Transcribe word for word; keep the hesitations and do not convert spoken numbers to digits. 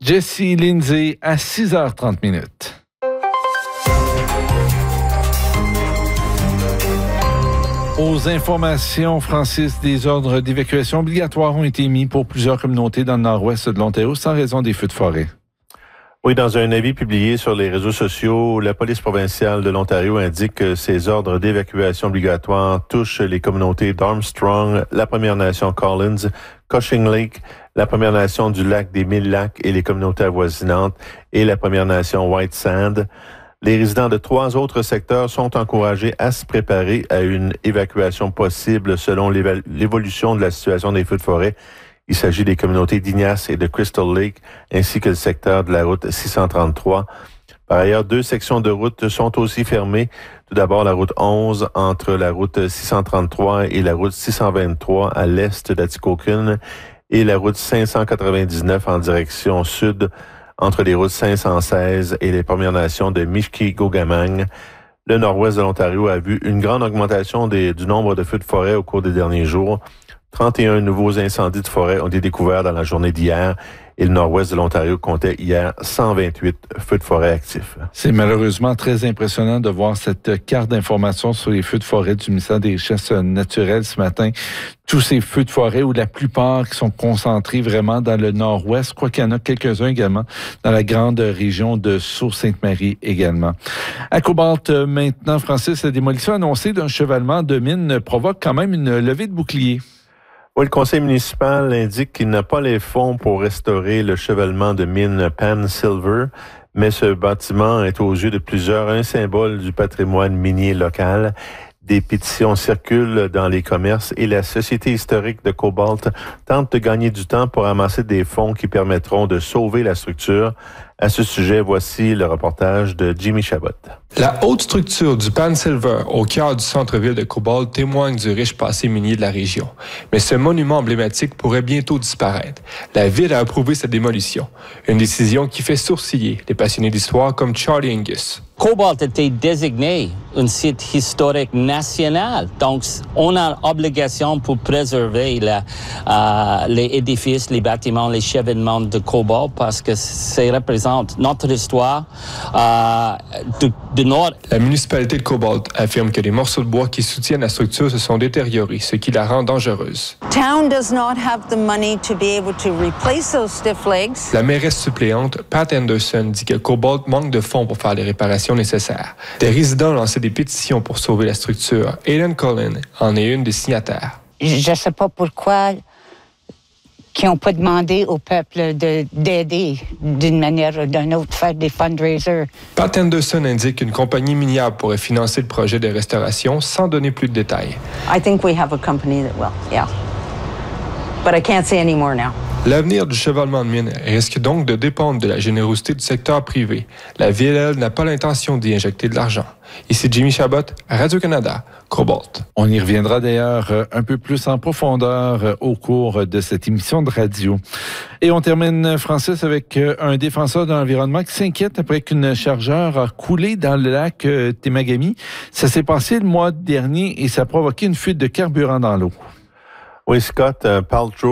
Jesse Lindsay à six heures trente minutes. Aux informations, Francis, des ordres d'évacuation obligatoires ont été mis pour plusieurs communautés dans le nord-ouest de l'Ontario sans raison des feux de forêt. Oui, dans un avis publié sur les réseaux sociaux, la police provinciale de l'Ontario indique que ces ordres d'évacuation obligatoires touchent les communautés d'Armstrong, la Première Nation Collins, Cushing Lake, la Première Nation du Lac des Mille Lacs et les communautés avoisinantes et la Première Nation White Sand. Les résidents de trois autres secteurs sont encouragés à se préparer à une évacuation possible selon l'évolution de la situation des feux de forêt. Il s'agit des communautés d'Ignace et de Crystal Lake, ainsi que le secteur de la route six cent trente-trois. Par ailleurs, deux sections de route sont aussi fermées. Tout d'abord, la route onze entre la route six cent trente-trois et la route six cent vingt-trois à l'est d'Atikokan et la route cinq cent quatre-vingt-dix-neuf en direction sud entre les routes cinq cent seize et les Premières Nations de Mishki-Gogamang. Le nord-ouest de l'Ontario a vu une grande augmentation des, du nombre de feux de forêt au cours des derniers jours. trente et un nouveaux incendies de forêt ont été découverts dans la journée d'hier et le nord-ouest de l'Ontario comptait hier cent vingt-huit feux de forêt actifs. C'est malheureusement très impressionnant de voir cette carte d'information sur les feux de forêt du ministère des Richesses naturelles ce matin. Tous ces feux de forêt, ou la plupart qui sont concentrés vraiment dans le nord-ouest. Je crois qu'il y en a quelques-uns également dans la grande région de Sault-Sainte-Marie également. À Cobalt, maintenant, Francis, la démolition annoncée d'un chevalement de mine provoque quand même une levée de boucliers. Oui, le conseil municipal indique qu'il n'a pas les fonds pour restaurer le chevalement de mine Pan Silver, mais ce bâtiment est aux yeux de plusieurs un symbole du patrimoine minier local. Des pétitions circulent dans les commerces et la Société historique de Cobalt tente de gagner du temps pour amasser des fonds qui permettront de sauver la structure. À ce sujet, voici le reportage de Jimmy Chabot. La haute structure du Pan Silver au cœur du centre-ville de Cobalt témoigne du riche passé minier de la région. Mais ce monument emblématique pourrait bientôt disparaître. La ville a approuvé sa démolition. Une décision qui fait sourciller les passionnés d'histoire comme Charlie Angus. Cobalt était désigné un site historique national. Donc, on a l'obligation pour préserver la, euh, les édifices, les bâtiments, les chevauchements de Cobalt parce que ça représente notre histoire euh, du, du Nord. La municipalité de Cobalt affirme que les morceaux de bois qui soutiennent la structure se sont détériorés, ce qui la rend dangereuse. Town does not have the money to be able to replace those stiff legs. La mairesse suppléante, Pat Anderson, dit que Cobalt manque de fonds pour faire les réparations nécessaires. Des résidents ont lancé des pétitions pour sauver la structure. Aileen Cullen en est une des signataires. Je ne sais pas pourquoi qui n'ont pas demandé au peuple de, d'aider d'une manière ou d'une autre, faire des fundraisers. Pat Anderson indique qu'une compagnie minière pourrait financer le projet de restauration sans donner plus de détails. I think we have a company that will, yeah. But I can't say any more now. L'avenir du chevalement de mine risque donc de dépendre de la générosité du secteur privé. La ville, elle, n'a pas l'intention d'y injecter de l'argent. Ici Jimmy Chabot, Radio-Canada, Cobalt. On y reviendra d'ailleurs un peu plus en profondeur au cours de cette émission de radio. Et on termine, Francis, avec un défenseur de l'environnement qui s'inquiète après qu'une chargeur a coulé dans le lac Temagami. Ça s'est passé le mois dernier et ça a provoqué une fuite de carburant dans l'eau. Oui, Scott, Paltrow